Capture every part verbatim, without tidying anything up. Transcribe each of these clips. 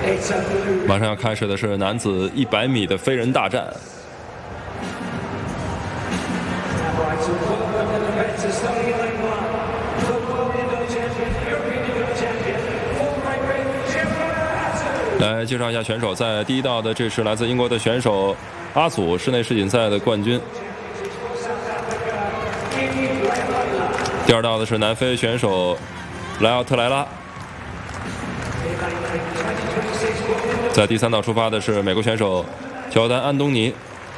马上要开始的是男子一百米的飞人大战。来介绍一下选手，在第一道的这是来自英国的选手阿祖，室内世锦赛的冠军。第二道的是南非选手莱奥特莱拉。在第三道出发的是美国选手乔丹安东尼。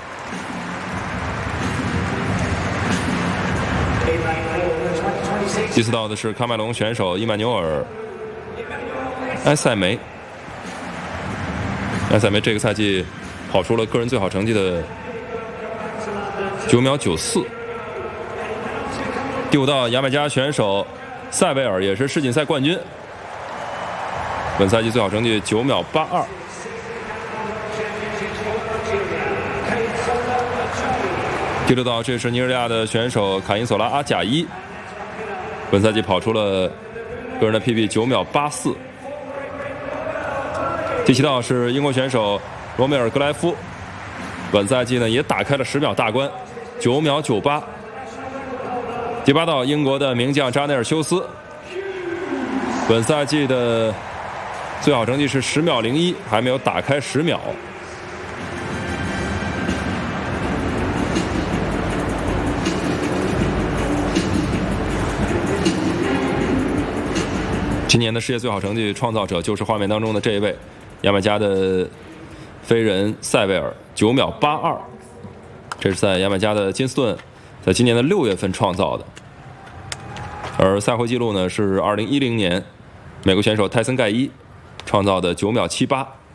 第四道的是喀麦隆选手伊曼纽尔埃塞梅。埃塞梅这个赛季跑出了个人最好成绩的九秒九四。第五道牙买加选手塞维尔也是世锦赛冠军，本赛季最好成绩九秒八二。第六道这是尼日利亚的选手卡因索拉阿贾伊，本赛季跑出了个人的 P B 九秒八四。第七道是英国选手罗梅尔格莱夫，本赛季呢也打开了十秒大关，九秒九八。第八道英国的名将扎内尔休斯，本赛季的最好成绩是十秒零一，还没有打开十秒。今年的世界最好成绩创造者就是画面当中的这一位牙买加的飞人塞维尔，九秒八二，这是在牙买加的金斯顿在今年的六月份创造的。而赛会纪录呢是二零一零年美国选手泰森盖伊创造的九秒七八。